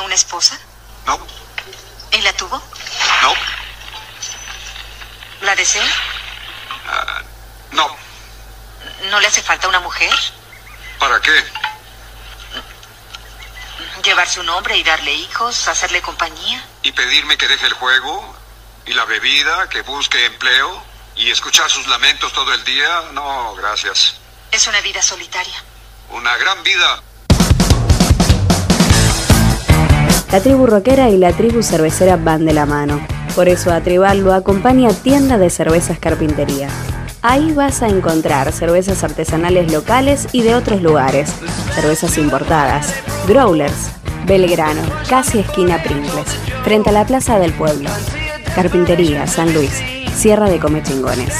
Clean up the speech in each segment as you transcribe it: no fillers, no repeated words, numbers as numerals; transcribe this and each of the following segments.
¿Tenía una esposa? No. ¿Y la tuvo? No. ¿La desea? No. ¿No le hace falta una mujer? ¿Para qué? Llevar su nombre y darle hijos, hacerle compañía. ¿Y pedirme que deje el juego? ¿Y la bebida? ¿Que busque empleo? ¿Y escuchar sus lamentos todo el día? No, gracias. Es una vida solitaria. Una gran vida. La tribu rockera y la tribu cervecera van de la mano. Por eso a Tribal lo acompaña Tienda de Cervezas Carpintería. Ahí vas a encontrar cervezas artesanales locales y de otros lugares, cervezas importadas, growlers, Belgrano, casi esquina Pringles, frente a la Plaza del Pueblo. Carpintería, San Luis, Sierra de Comechingones.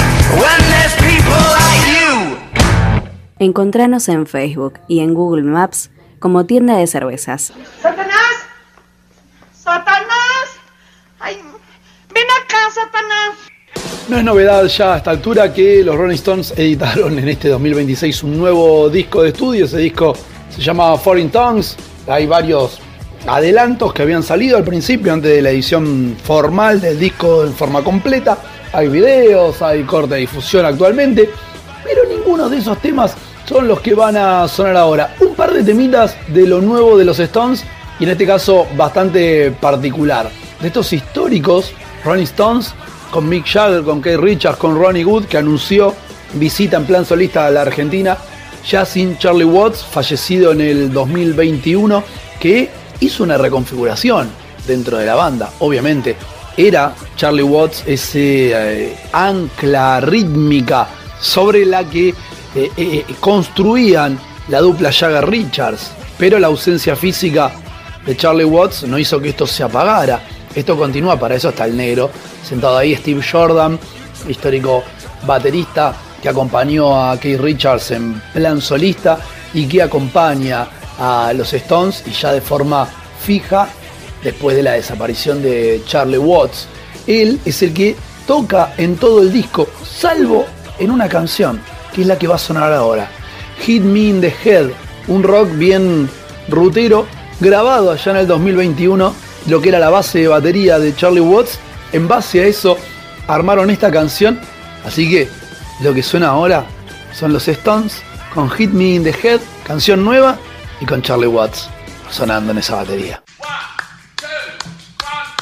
Encontranos en Facebook y en Google Maps como Tienda de Cervezas. ¡Satanás! ¡Satanás! ¡Ay! ¡Ven acá, Satanás! No es novedad ya a esta altura que los Rolling Stones editaron en este 2026 un nuevo disco de estudio. Ese disco se llama Foreign Tongues. Hay varios adelantos que habían salido al principio, antes de la edición formal del disco en forma completa. Hay videos, hay corte de difusión actualmente, pero ninguno de esos temas son los que van a sonar ahora. Un par de temitas de lo nuevo de los Stones, y en este caso bastante particular. De estos históricos Rolling Stones, con Mick Jagger, con Keith Richards, con Ronnie Wood, que anunció visita en plan solista a la Argentina, ya sin Charlie Watts, fallecido en el 2021, que hizo una reconfiguración dentro de la banda. Obviamente era Charlie Watts ese ancla rítmica sobre la que construían la dupla Jagger-Richards, pero la ausencia física de Charlie Watts no hizo que esto se apagara. Esto continúa, para eso está el negro sentado ahí, Steve Jordan, histórico baterista que acompañó a Keith Richards en plan solista y que acompaña a los Stones y ya de forma fija después de la desaparición de Charlie Watts. Él es el que toca en todo el disco, salvo en una canción, que es la que va a sonar ahora, Hit Me in the Head, un rock bien rutero, grabado allá en el 2021, lo que era la base de batería de Charlie Watts. En base a eso armaron esta canción, así que lo que suena ahora son los Stones con Hit Me in the Head, canción nueva, y con Charlie Watts sonando en esa batería.